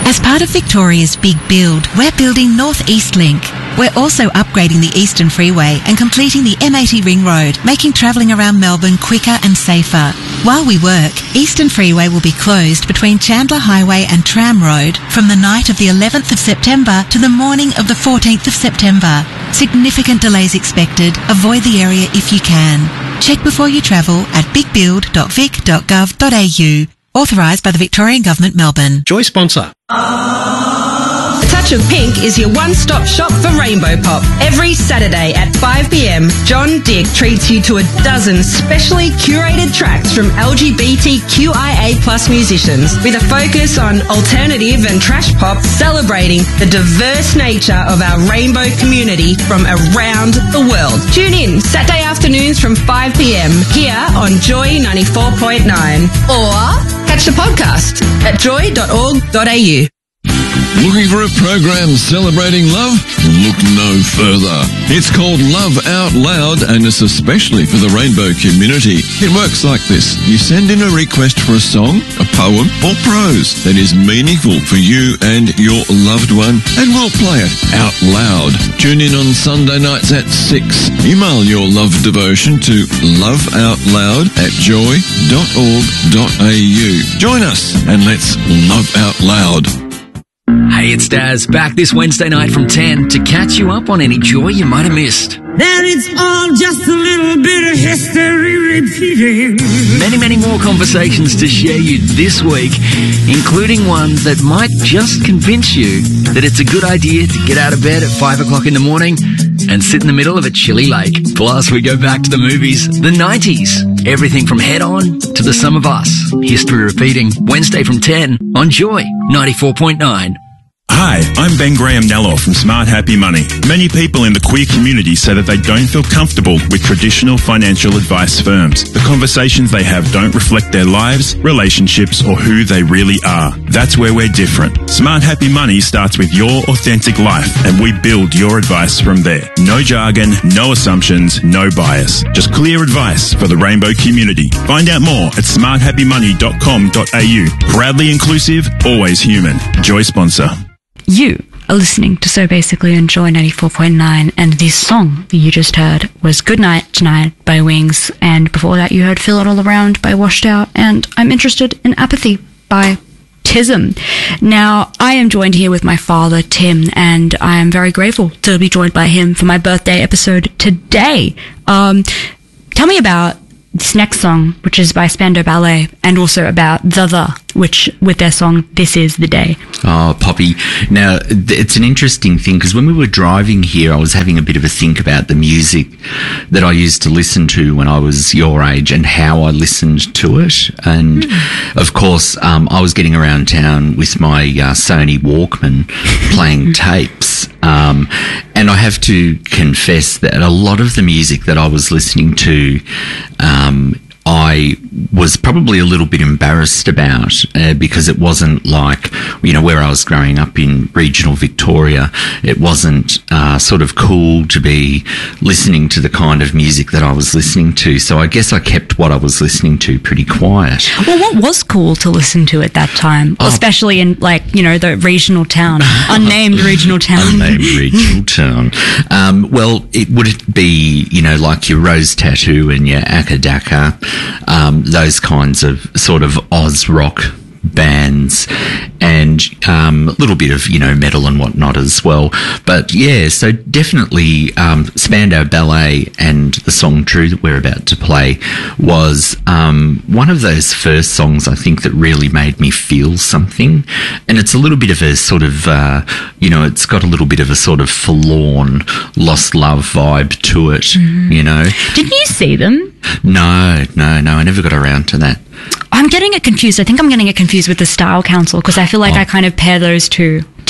As part of Victoria's Big Build, we're building North East Link. We're also upgrading the Eastern Freeway and completing the M80 Ring Road, making travelling around Melbourne quicker and safer. While we work, Eastern Freeway will be closed between Chandler Highway and Tram Road from the night of the 11th of September to the morning of the 14th of September. Significant delays expected. Avoid the area if you can. Check before you travel at bigbuild.vic.gov.au. Authorised by the Victorian Government, Melbourne. Joy sponsor. A Touch of Pink is your one-stop shop for Rainbow Pop. Every Saturday at 5 p.m, John Dick treats you to a dozen specially curated tracks from LGBTQIA+ musicians with a focus on alternative and trash pop, celebrating the diverse nature of our rainbow community from around the world. Tune in Saturday afternoons from 5 p.m. here on Joy 94.9, or catch the podcast at joy.org.au. Looking for a program celebrating love? Look no further. It's called Love Out Loud, and it's especially for the rainbow community. It works like this. You send in a request for a song, a poem, or prose that is meaningful for you and your loved one, and we'll play it out loud. Tune in on Sunday nights at 6. Email your love devotion to loveoutloud@joy.org.au. Join us and let's love out loud. Hey, it's Daz, back this Wednesday night from 10 to catch you up on any joy you might have missed. That it's all just a little bit of history repeating. Many more conversations to share you this week, including one that might just convince you that it's a good idea to get out of bed at 5 o'clock in the morning and sit in the middle of a chilly lake. Plus, we go back to the movies, the 90s, everything from Head On to The Sum of Us. History repeating, Wednesday from 10 on Joy 94.9. Hi, I'm Ben Graham Nello from Smart Happy Money. Many people in the queer community say that they don't feel comfortable with traditional financial advice firms. The conversations they have don't reflect their lives, relationships, or who they really are. That's where we're different. Smart Happy Money starts with your authentic life, and we build your advice from there. No jargon, no assumptions, no bias. Just clear advice for the rainbow community. Find out more at smarthappymoney.com.au. Proudly inclusive, always human. Joy sponsor. You are listening to So Basically on Joy 94.9, and this song that you just heard was Good Night Tonight by Wings, and before that you heard Feel It All Around by Washed Out, and I'm Interested in Apathy by Tism. Now, I am joined here with my father, Tim, and I am very grateful to be joined by him for my birthday episode today. Tell me about this next song, which is by Spandau Ballet, and also about The, which with their song This Is the Day. Oh, Poppy. Now, it's an interesting thing, because when we were driving here, I was having a bit of a think about the music that I used to listen to when I was your age and how I listened to it. And, of course, I was getting around town with my Sony Walkman playing tapes. And I have to confess that a lot of the music that I was listening to, I was probably a little bit embarrassed about because it wasn't like, where I was growing up in regional Victoria, it wasn't sort of cool to be listening to the kind of music that I was listening to. So I guess I kept what I was listening to pretty quiet. Well, what was cool to listen to at that time? Especially in, the regional town, unnamed regional town. Unnamed regional town. Well, it would be, like your Rose Tattoo and your Akka Daka, those kinds of sort of Oz rock bands, and a little bit of, metal and whatnot as well. But yeah, so definitely Spandau Ballet and the song True that we're about to play was one of those first songs I think that really made me feel something. And it's a little bit of a sort of, it's got a little bit of a sort of forlorn, lost love vibe to it, Didn't you see them? No, I never got around to that. I'm getting it confused. I think I'm getting it confused with the Style Council, because I feel like I kind of pair those two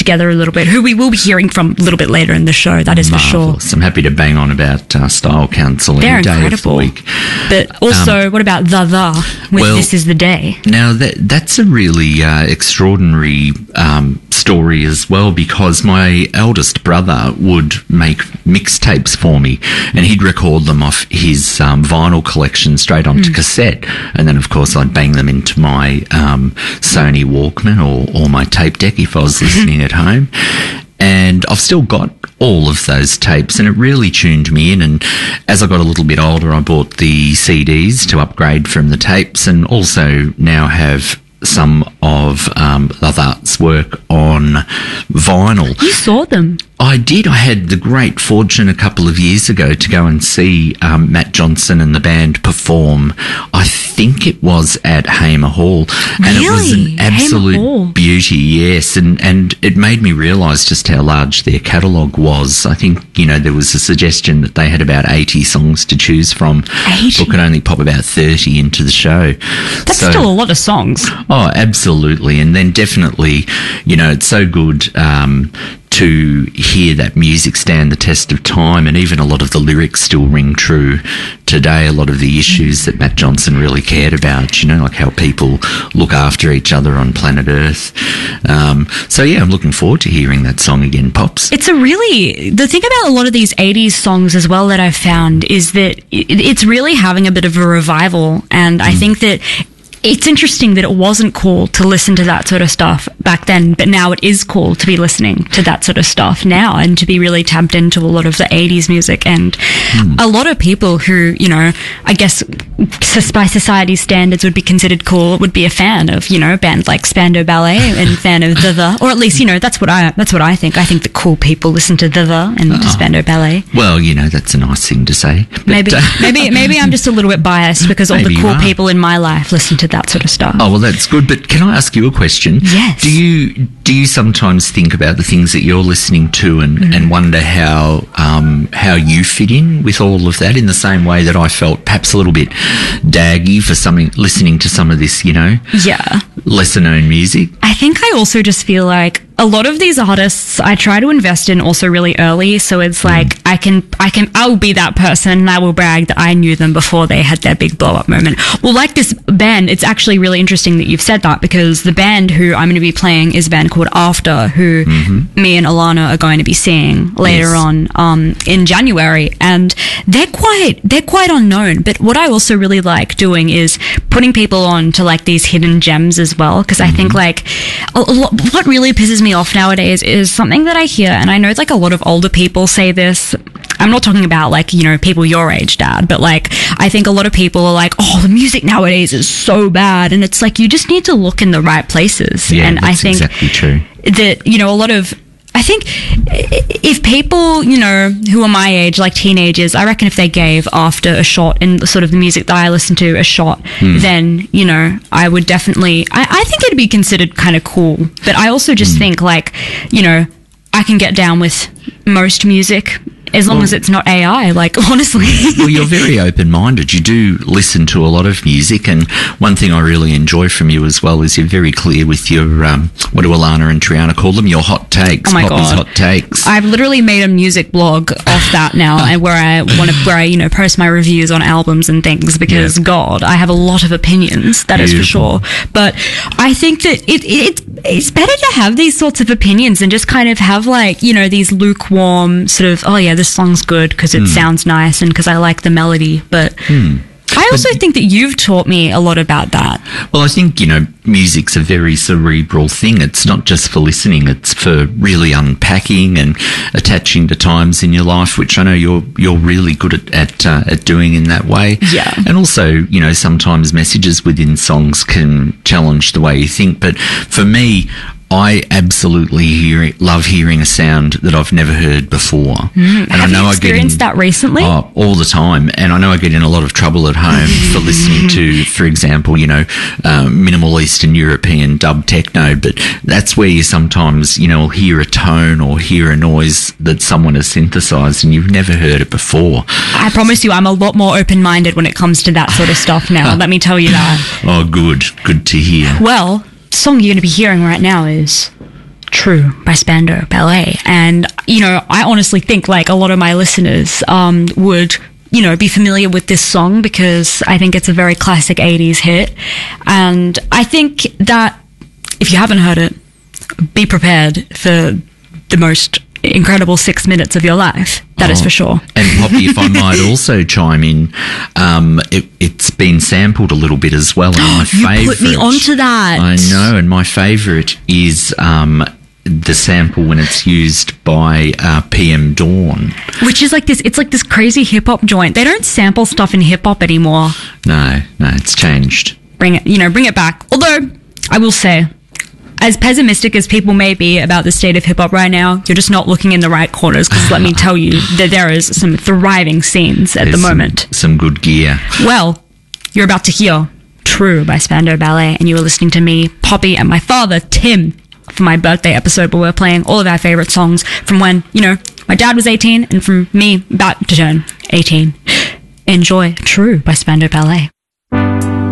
together a little bit, who we will be hearing from a little bit later in the show, that is for sure. Marvellous. I'm happy to bang on about Style Council They're any day incredible. of the week. But also, what about The with well, This Is the Day? Now, that's a really extraordinary story as well, because my eldest brother would make mixtapes for me, and he'd record them off his vinyl collection straight onto cassette, and then, of course, I'd bang them into my Sony Walkman or my tape deck if I was listening at home. And I've still got all of those tapes, and it really tuned me in. And as I got a little bit older, I bought the CDs to upgrade from the tapes, and also now have some of Loveart's work on vinyl. You saw them. I did. I had the great fortune a couple of years ago to go and see Matt Johnson and the band perform. I think it was at Hamer Hall. And it was an absolute beauty, yes. And it made me realise just how large their catalogue was. I think, there was a suggestion that they had about 80 songs to choose from. 80? But could only pop about 30 into the show. That's still a lot of songs. Oh, absolutely. And then definitely, it's so good to hear that music stand the test of time, and even a lot of the lyrics still ring true today. A lot of the issues that Matt Johnson really cared about, like how people look after each other on planet Earth. So yeah, I'm looking forward to hearing that song again, Pops. The thing about a lot of these 80s songs as well that I've found is that it's really having a bit of a revival, and I think that it's interesting that it wasn't cool to listen to that sort of stuff back then, but now it is cool to be listening to that sort of stuff now and to be really tapped into a lot of the 80s music. And a lot of people who, I guess by society's standards would be considered cool would be a fan of, bands like Spandau Ballet and fan of The, or at least, that's what I think. I think the cool people listen to The and Spandau Ballet. Well, that's a nice thing to say. But, maybe I'm just a little bit biased because all the cool people in my life listen to that sort of stuff. Oh, well, that's good. But can I ask you a question? Yes. Do you sometimes think about the things that you're listening to and wonder how you fit in with all of that, in the same way that I felt perhaps a little bit daggy for listening to some of this, lesser known music? I think I also just feel like a lot of these artists I try to invest in also really early, so it's like I will be that person and I will brag that I knew them before they had their big blow up moment. Well, like this band, it's actually really interesting that you've said that, because the band who I'm going to be playing is a band called After, who me and Alana are going to be seeing later on in January, and they're quite unknown. But what I also really like doing is putting people on to like these hidden gems as well, because I think like what really pisses me off nowadays is something that I hear, and I know like a lot of older people say this. I'm not talking about like, people your age, Dad, but like I think a lot of people are like, oh, the music nowadays is so bad, and it's like you just need to look in the right places. Yeah, and that's I think exactly true. That I think if people, who are my age, like teenagers, I reckon if they gave After a shot and sort of the music that I listen to a shot, then, I would definitely, I think it'd be considered kind of cool. But I also just think like, I can get down with most music as long as it's not AI, like, honestly. Well, you're very open-minded. You do listen to a lot of music, and one thing I really enjoy from you as well is you're very clear with your, what do Alana and Triana call them? Your hot takes. Oh my Poppy's God. hot takes. I've literally made a music blog off that now, and where I post my reviews on albums and things, because God, I have a lot of opinions, that is for sure. But I think that it's better to have these sorts of opinions and just kind of have like, these lukewarm sort of, oh yeah, this song's good because it sounds nice and because I like the melody. But I also think that you've taught me a lot about that. Well, I think, music's a very cerebral thing. It's not just for listening, it's for really unpacking and attaching to times in your life, which I know you're really good at doing in that way. Yeah. And also, sometimes messages within songs can challenge the way you think. But for me, I absolutely love hearing a sound that I've never heard before. And Have you experienced that recently? All the time. And I know I get in a lot of trouble at home for listening to, for example, minimal Eastern European dub techno, but that's where you sometimes, hear a tone or hear a noise that someone has synthesized and you've never heard it before. I promise you I'm a lot more open-minded when it comes to that sort of stuff now. Let me tell you that. Oh, good. Good to hear. Well, the song you're going to be hearing right now is True by Spandau Ballet. And, you know, I honestly think like a lot of my listeners would, you know, be familiar with this song because I think it's a very classic 80s hit. And I think that if you haven't heard it, be prepared for the most incredible 6 minutes of your life. That is for sure. And Poppy, if I might also chime in, it's been sampled a little bit as well. And my favourite, you put me onto that. I know, and my favourite is the sample when it's used by PM Dawn, which is like this. It's like this crazy hip hop joint. They don't sample stuff in hip hop anymore. No, it's changed. Bring it back. Although I will say, as pessimistic as people may be about the state of hip-hop right now, you're just not looking in the right corners, because let me tell you that there is some thriving scenes at the moment. Some good gear. Well, you're about to hear True by Spandau Ballet, and you were listening to me, Poppy, and my father, Tim, for my birthday episode where we're playing all of our favourite songs from when, you know, my dad was 18 and from me about to turn 18. Enjoy True by Spandau Ballet.